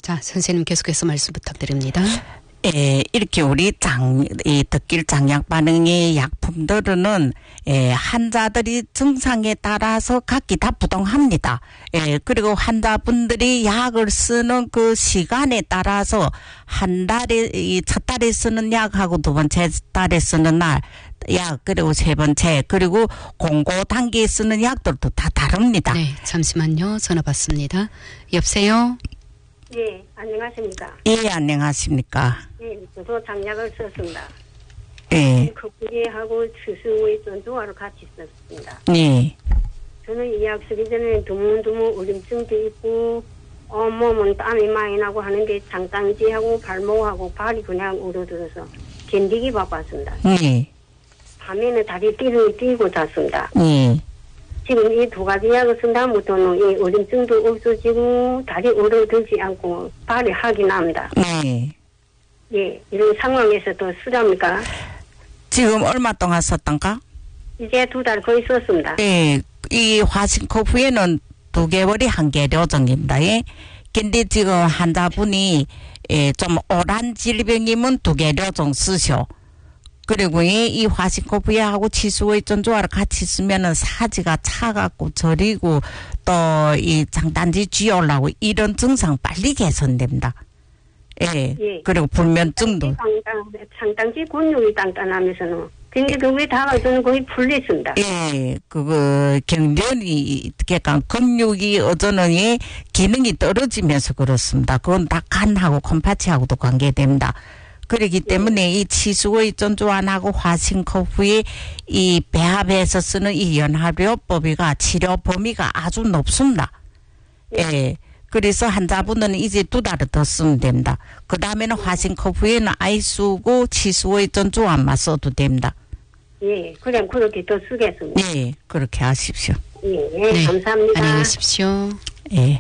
자, 선생님 계속해서 말씀 부탁드립니다. 이렇게 우리 이 덕길 장약 반응의 약품들은 환자들이 증상에 따라서 각기 다 부동합니다. 그리고 환자분들이 약을 쓰는 그 시간에 따라서 한 달에 첫 달에 쓰는 약하고 두 번째 달에 쓰는 약 그리고 세 번째 그리고 공고 단계에 쓰는 약들도 다 다릅니다. 네, 잠시만요. 전화 받습니다. 여보세요? 예, 안녕하십니까? 예, 안녕하십니까? 예, 저도 장약을 썼습니다. 예. 커피하고 스스로의 전투하러 같이 썼습니다. 예. 저는 이 약 쓰기 전에 드문드문 울림증도 있고 온몸은 땀이 많이 나고 하는데 장단지하고 발목하고 발이 그냥 울어들어서 견디기 바빴습니다. 예. 밤에는 다리 뛰고 잤습니다. 예. 지금 이 두 가지 약을 쓴 다음부터는 이 울림증도 없어지고 다리 울어들지 않고 발이 하기 납니다. 네. 예, 이런 상황에서 더 쓰랍니까? 지금 얼마 동안 썼던가? 이제 2달 거의 썼습니다. 예. 이 화싱코프에는 2개월이 1개료 정도입니다. 예. 근데 지금 환자분이 좀 오란 질병이면 2개료 정도 쓰셔. 그리고 이 화싱코프하고 치수의 전조화를 같이 쓰면은 사지가 차갖고 저리고 또 이 장단지 쥐어올라고 이런 증상 빨리 개선됩니다. 예. 예. 그리고 불면증도. 장단지 근육이 단단하면서는 근데 그게 다가서는 거의 풀렸습니다. 예. 경련이 그러니까 근육이 어쩌느니 기능이 떨어지면서 그렇습니다. 그건 다 간하고 콩팥하고도 관계됩니다. 그렇기 때문에 이 치수의 전조환하고 화싱코프의 이 배합해서 쓰는 이 연합요법이가 치료 범위가 아주 높습니다. 예. 그래서 환자분은 이제 2달을 더 쓰면 됩니다. 그 다음에는 화싱코프에는 아이 쓰고 치수의 전조환만 써도 됩니다. 예. 그냥 그렇게 더 쓰겠습니다. 예. 그렇게 하십시오. 예. 네. 감사합니다. 안녕히 계십시오. 예.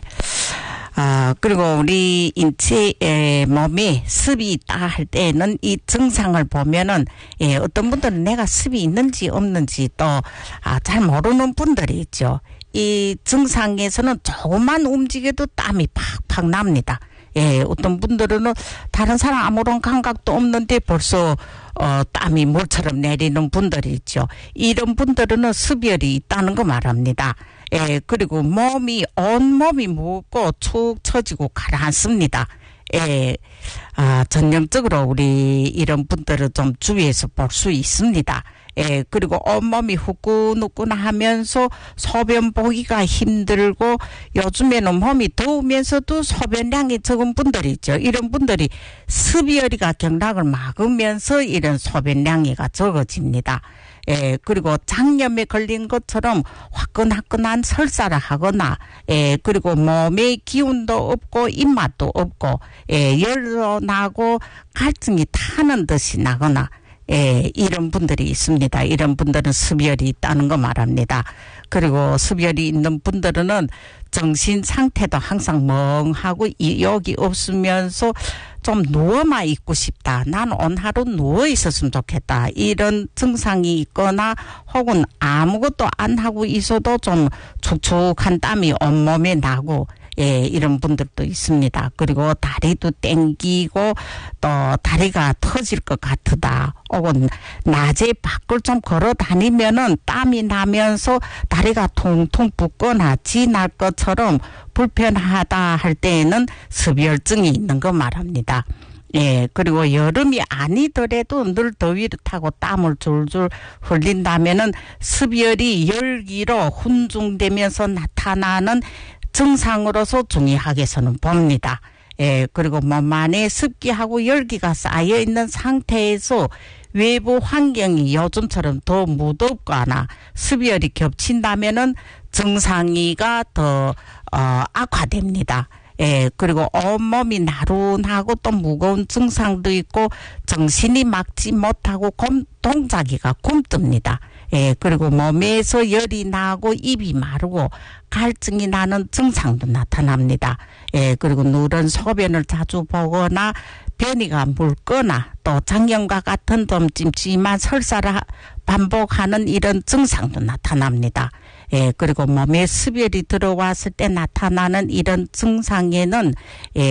그리고 우리 몸에 습이 있다 할 때는 이 증상을 보면은, 어떤 분들은 내가 습이 있는지 없는지 또, 잘 모르는 분들이 있죠. 이 증상에서는 조금만 움직여도 땀이 팍팍 납니다. 예, 어떤 분들은 다른 사람 아무런 감각도 없는데 벌써, 땀이 물처럼 내리는 분들이 있죠. 이런 분들은 습열이 있다는 거 말합니다. 예, 그리고 온몸이 무겁고 축 처지고 가라앉습니다. 예, 전형적으로 우리 이런 분들은 좀 주위에서 볼 수 있습니다. 예, 그리고 온몸이 후끈후끈하면서 소변 보기가 힘들고 요즘에는 몸이 더우면서도 소변량이 적은 분들이 있죠. 이런 분들이 습열이가 경락을 막으면서 이런 소변량이가 적어집니다. 예, 그리고 장염에 걸린 것처럼 화끈화끈한 설사를 하거나, 그리고 몸에 기운도 없고 입맛도 없고, 열도 나고 갈증이 타는 듯이 나거나, 이런 분들이 있습니다. 이런 분들은 습열이 있다는 거 말합니다. 그리고 습열이 있는 분들은 정신 상태도 항상 멍하고 의욕이 없으면서 좀 누워만 있고 싶다. 난 오늘 하루 누워 있었으면 좋겠다. 이런 증상이 있거나 혹은 아무것도 안 하고 있어도 좀 축축한 땀이 온몸에 나고 이런 분들도 있습니다. 그리고 다리도 땡기고 또 다리가 터질 것 같다. 혹은 낮에 밖을 좀 걸어 다니면은 땀이 나면서 다리가 통통 붓거나 지날 것처럼 불편하다 할 때에는 습열증이 있는 거 말합니다. 예, 그리고 여름이 아니더라도 늘 더위를 타고 땀을 줄줄 흘린다면은 습열이 열기로 훈중되면서 나타나는 증상으로서 중의학에서는 봅니다. 예, 그리고 몸 안에 습기하고 열기가 쌓여 있는 상태에서 외부 환경이 요즘처럼 더 무덥거나 습열이 겹친다면은 증상이가 더 악화됩니다. 예, 그리고 온몸이 나른하고 또 무거운 증상도 있고 정신이 막지 못하고 동작이가 굼뜹니다. 예, 그리고 몸에서 열이 나고 입이 마르고 갈증이 나는 증상도 나타납니다. 예, 그리고 누런 소변을 자주 보거나 변이가 묽거나 또 장염과 같은 좀 찜찜한 설사를 반복하는 이런 증상도 나타납니다. 예, 그리고 몸에 습열이 들어왔을 때 나타나는 이런 증상에는